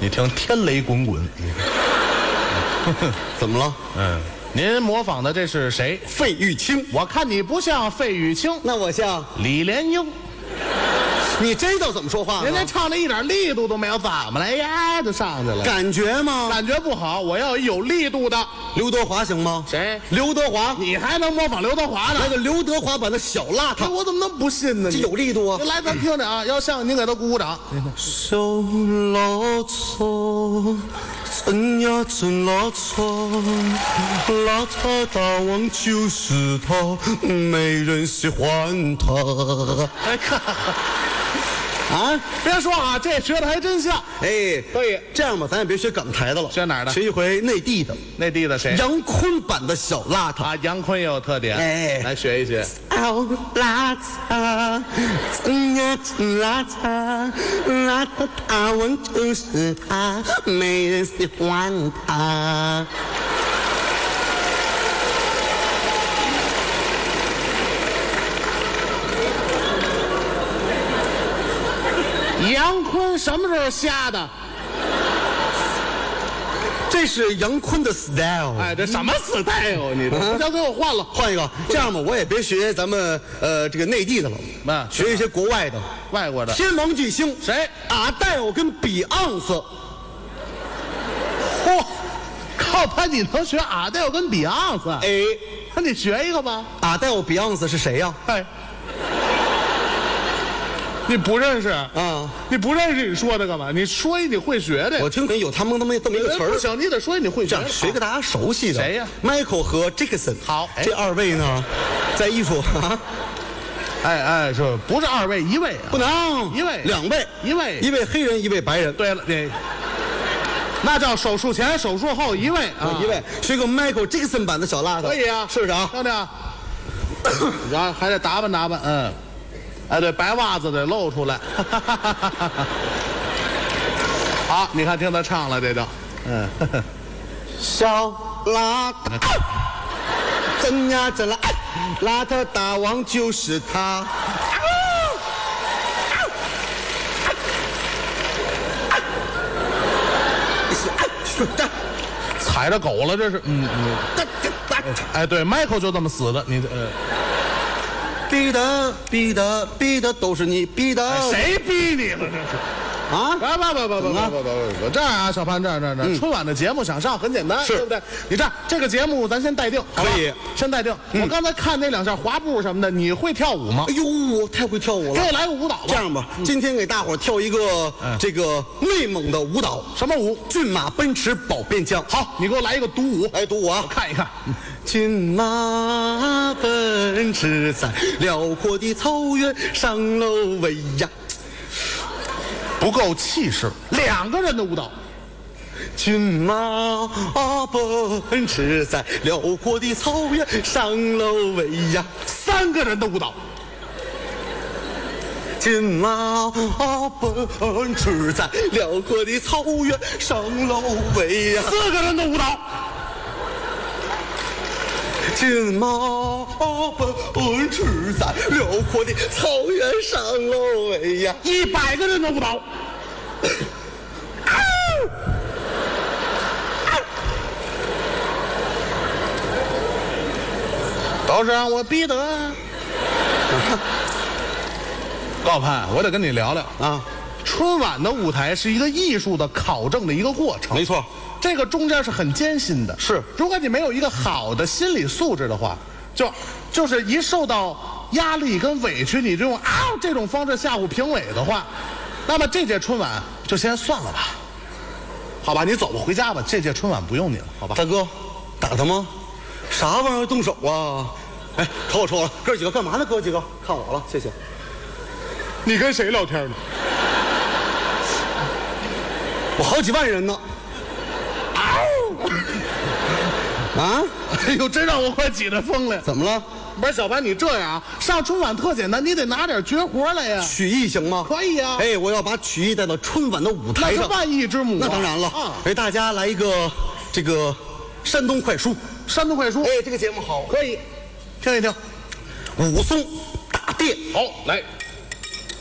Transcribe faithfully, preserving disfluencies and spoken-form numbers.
你听天雷滚滚， 怎么了？ 嗯，您模仿的这是谁？ 费玉清。 我看你不像费玉清， 那我像李莲英。 你知道怎么说话吗？ 人家唱的一点力度都没有，怎么了呀？就上去了， 感觉吗？ 感觉不好，我要有力度的。 刘德华行吗？ 谁？ 刘德华。 你还能模仿刘德华呢？ 那个刘德华版的小邋遢， 我怎么能不信呢？ 这有力度啊！ 来，咱听听啊，要像您给他鼓鼓掌。 小邋遢，真呀真邋遢，邋遢大王就是他，没人喜欢他。 哎，看。 啊， 别说啊，这学的还真像。 哎， 可以。 这样吧，咱也别学港台的了， 学哪儿的？ 学一回内地的。 内地的谁？ 杨坤版的小邋遢啊，杨坤也有特点。 哎， 来学一学。 小邋遢，真呀真邋遢，邋遢大王就是他，没人喜欢他。 杨坤什么时候瞎的？ 这是杨坤的 style。 哎，这什么 style？ 你这要给我换了， 换一个。这样吧，我也别学咱们呃这个内地的了， 那学一些国外的， 外国的天王巨星谁？ 阿黛尔跟比昂斯。 嚯，靠潘你能学阿黛尔跟比昂斯？ 哎， 那你学一个吧。 阿黛尔、比昂斯是谁呀？ 哎。你不认识啊？你不认识，你说它干嘛？你说一你会学的。 我听有他们这么这么一个词儿。 不行，你得说你会学。 学个大家熟悉的。 谁呀 ？Michael 和 Jackson。 好， 这二位呢，在艺术啊。 哎哎，是不是二位一位？ 不能一位两位， 一位一位黑人，一位白人。 对了，这那叫手术前手术后一位啊， 一位学个 Michael Jackson 版的小邋遢。 可以啊， 试试啊， 听听。然后还得打扮打扮，嗯。哎，对，白袜子得露出来。好，你看，听他唱了，这就，嗯， 小邋遢，真呀真邋邋遢大王就是他。 踩着狗了，这是，嗯嗯。哎，对 ，Michael 就这么死的，你呃。 逼的逼的逼的都是你逼的， 谁逼你了这是？啊！不不不不不不不不不，这样啊，小潘，这样这样这样，春晚的节目想上很简单，对不对？你这样，这个节目咱先待定， 可以， 先待定。我刚才看那两下滑步什么的，你会跳舞吗？ 哎呦，我太会跳舞了！ 给我来个舞蹈吧。 这样吧，今天给大伙跳一个这个内蒙的舞蹈， 什么舞？ 骏马奔驰保边疆。 好，你给我来一个独舞， 来独舞啊， 看一看。 骏马奔驰在辽阔的草原上喽喂呀， 不够气势，两个人的舞蹈。 骏马奔驰在辽阔的草原上喽喂呀， 三个人的舞蹈。 骏马奔驰在辽阔的草原上喽喂呀， 四个人的舞蹈。 骏马奔驰在辽阔的草原上喽喂呀， 一百个人的舞蹈。都是让我逼得。高攀，我得跟你聊聊啊。 春晚的舞台是一个艺术的考证的一个过程， 没错， 这个中间是很艰辛的。 是， 如果你没有一个好的心理素质的话，就就是一受到压力跟委屈，你这种啊这种方式吓唬评委的话，那么这届春晚就先算了吧。好吧，你走吧，回家吧。这届春晚不用你了，好吧？ 大哥，打他吗？啥玩意儿动手啊？哎，瞅我瞅我了，哥几个干嘛呢？哥几个看我了，谢谢。 你跟谁聊天呢？ 我好几万人呢。啊！ 哎呦，真让我快挤得疯了。 怎么了？ 不是小白，你这样啊，上春晚特简单，你得拿点绝活来呀。 曲艺行吗？ 可以呀。 哎，我要把曲艺带到春晚的舞台上， 那是万艺之母。 那当然了。啊，给大家来一个这个山东快书。 山东快书， 哎，这个节目好， 可以听一听。 武松打店， 好，来。